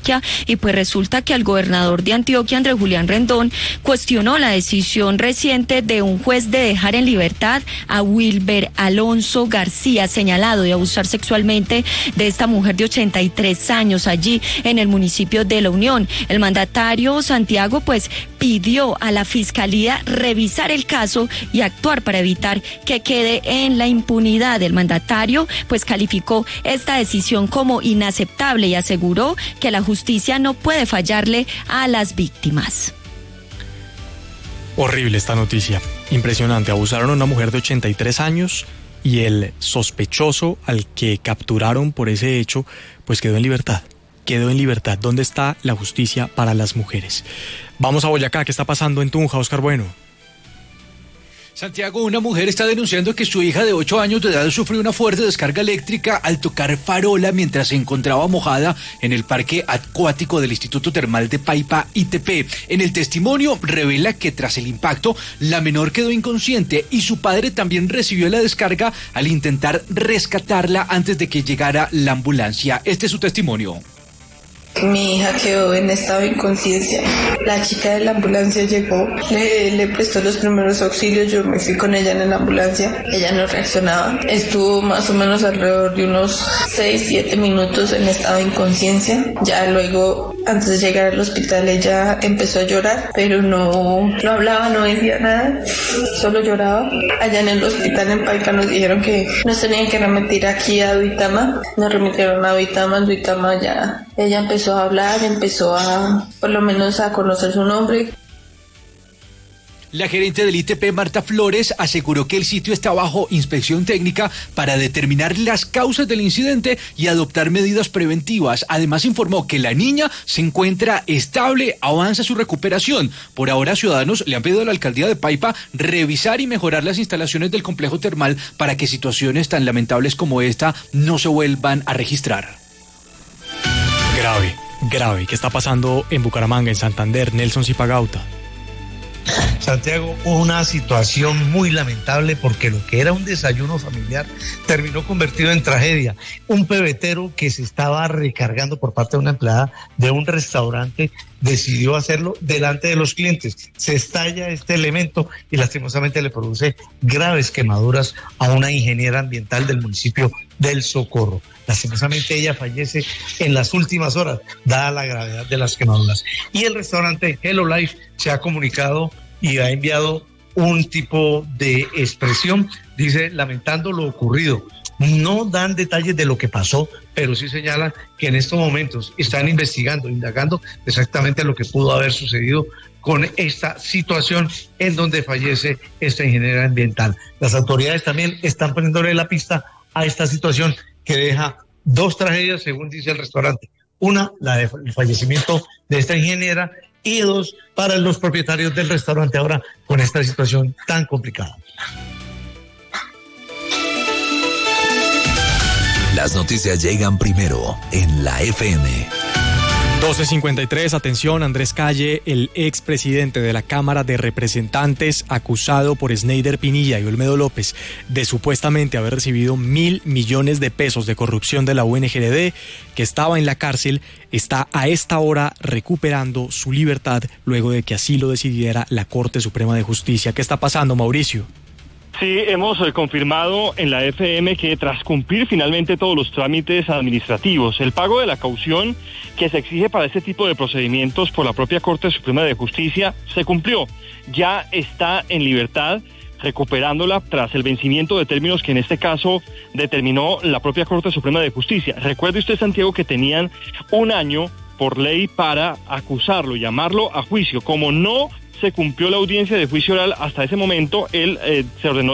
Antioquia, y pues resulta que el gobernador de Antioquia, Andrés Julián Rendón, cuestionó la decisión reciente de un juez de dejar en libertad a Wilber Alonso García, señalado de abusar sexualmente de esta mujer de 83 años allí en el municipio de La Unión. El mandatario Santiago pues pidió a la fiscalía revisar el caso y actuar para evitar que quede en la impunidad. El mandatario pues calificó esta decisión como inaceptable y aseguró que la justicia no puede fallarle a las víctimas. Horrible esta noticia, impresionante. Abusaron a una mujer de 83 años y el sospechoso al que capturaron por ese hecho pues quedó en libertad. ¿Dónde está la justicia para las mujeres? Vamos a Boyacá. ¿Qué está pasando en Tunja, Oscar Bueno? Santiago, una mujer está denunciando que su hija de 8 años de edad sufrió una fuerte descarga eléctrica al tocar farola mientras se encontraba mojada en el parque acuático del Instituto Termal de Paipa, ITP. En el testimonio revela que tras el impacto, la menor quedó inconsciente y su padre también recibió la descarga al intentar rescatarla antes de que llegara la ambulancia. Este es su testimonio. Mi hija quedó en estado de inconsciencia. La chica de la ambulancia llegó, le prestó los primeros auxilios, yo me fui con ella en la ambulancia, ella no reaccionaba. Estuvo más o menos alrededor de unos 6-7 minutos en estado de inconsciencia. Ya luego, antes de llegar al hospital, ella empezó a llorar, pero no hablaba, no decía nada, solo lloraba. Allá en el hospital en Paipa nos dijeron que nos tenían que remitir aquí a Duitama. Nos remitieron a Duitama, en Duitama ya ella empezó a hablar, empezó a, por lo menos, a conocer su nombre. La gerente del ITP, Marta Flores, aseguró que el sitio está bajo inspección técnica para determinar las causas del incidente y adoptar medidas preventivas. Además, informó que la niña se encuentra estable, avanza su recuperación. Por ahora, ciudadanos le han pedido a la alcaldía de Paipa revisar y mejorar las instalaciones del complejo termal para que situaciones tan lamentables como esta no se vuelvan a registrar. Grave. ¿Qué está pasando en Bucaramanga, en Santander? Nelson Zipagauta. Santiago, una situación muy lamentable porque lo que era un desayuno familiar terminó convertido en tragedia. Un pebetero que se estaba recargando por parte de una empleada de un restaurante decidió hacerlo delante de los clientes. Se estalla este elemento y lastimosamente le produce graves quemaduras a una ingeniera ambiental del municipio del Socorro. Lastimosamente ella fallece en las últimas horas, dada la gravedad de las quemaduras. Y el restaurante Hello Life se ha comunicado y ha enviado un tipo de expresión, dice, lamentando lo ocurrido. No dan detalles de lo que pasó, pero sí señalan que en estos momentos están investigando, indagando exactamente lo que pudo haber sucedido con esta situación en donde fallece esta ingeniera ambiental. Las autoridades también están poniéndole la pista a esta situación que deja 2 tragedias, según dice el restaurante. Una, el fallecimiento de esta ingeniera, y 2, para los propietarios del restaurante ahora con esta situación tan complicada. Las noticias llegan primero en la FM. 12:53, atención, Andrés Calle, el expresidente de la Cámara de Representantes, acusado por Sneider Pinilla y Olmedo López de supuestamente haber recibido 1.000 millones de pesos de corrupción de la UNGRD, que estaba en la cárcel, está a esta hora recuperando su libertad luego de que así lo decidiera la Corte Suprema de Justicia. ¿Qué está pasando, Mauricio? Sí, hemos confirmado en la FM que tras cumplir finalmente todos los trámites administrativos, el pago de la caución que se exige para este tipo de procedimientos por la propia Corte Suprema de Justicia se cumplió. Ya está en libertad, recuperándola tras el vencimiento de términos que en este caso determinó la propia Corte Suprema de Justicia. Recuerde usted, Santiago, que tenían 1 año por ley para acusarlo, llamarlo a juicio. Como no se cumplió la audiencia de juicio oral hasta ese momento, él se ordenó